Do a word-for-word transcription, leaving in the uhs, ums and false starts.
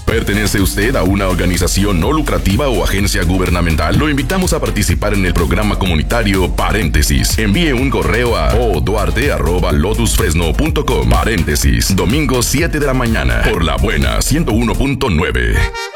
¿Pertenece usted a una organización no lucrativa o agencia gubernamental? Lo invitamos a participar en el programa comunitario Paréntesis. Envíe un correo a oduarte arroba lotusfresno punto com. Paréntesis, domingo siete de la mañana, por La Buena ciento uno punto nueve.